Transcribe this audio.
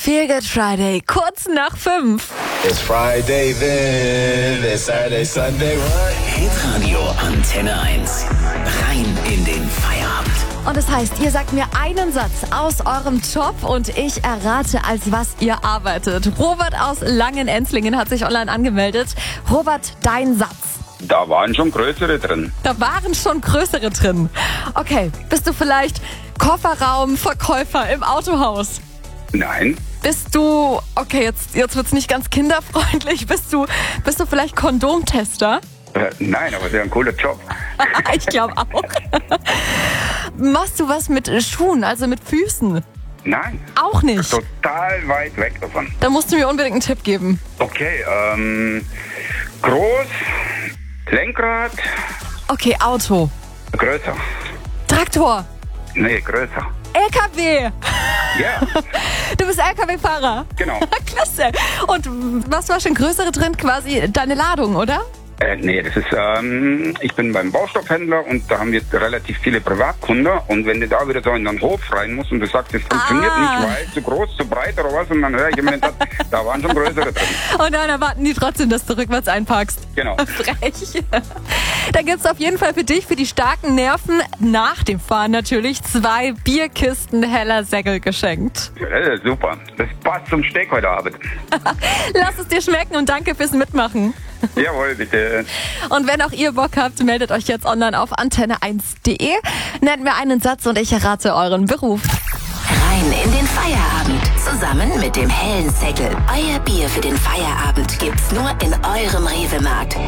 Feel Good Friday, kurz nach 5. It's Friday then, it's Saturday, Sunday, what? Hitradio Antenne 1. Rein in den Feierabend. Und das heißt, ihr sagt mir einen Satz aus eurem Job und ich errate, als was ihr arbeitet. Robert aus Langenenzlingen hat sich online angemeldet. Robert, dein Satz. Da waren schon größere drin. Da waren schon größere drin. Okay, bist du vielleicht Kofferraumverkäufer im Autohaus? Nein. Bist du, okay, jetzt wird's nicht ganz kinderfreundlich, bist du vielleicht Kondomtester? Nein, aber sehr ein cooler Job. Ich glaube auch. Machst du was mit Schuhen, also mit Füßen? Nein. Auch nicht. Total weit weg davon. Da musst du mir unbedingt einen Tipp geben. Okay, groß, Lenkrad, Okay, Auto. größer. Traktor. Nee, größer. LKW. Ja, Du bist LKW-Fahrer. genau. Klasse. Und was war schon größere drin? Quasi deine Ladung, oder? Nee, das ist, ich bin beim Baustoffhändler und da haben wir relativ viele Privatkunden und wenn du da wieder so in den Hof rein musst und du sagst, das funktioniert nicht, weil zu groß, zu breit oder was und dann höre ich im Moment, da waren schon größere drin. Und dann erwarten die trotzdem, dass du rückwärts einparkst. Genau. Frech. Dann gibt's auf jeden Fall für dich, für die starken Nerven, nach dem Fahren natürlich, 2 Bierkisten Heller Segel geschenkt. Ja, super. Das passt zum Steak heute Abend. Lass es dir schmecken und danke fürs Mitmachen. Jawohl, bitte. Und wenn auch ihr Bock habt, meldet euch jetzt online auf antenne1.de. Nennt mir einen Satz und ich errate euren Beruf. Rein in den Feierabend. Zusammen mit dem hellen Segel. Euer Bier für den Feierabend gibt's nur in eurem Rewe-Markt.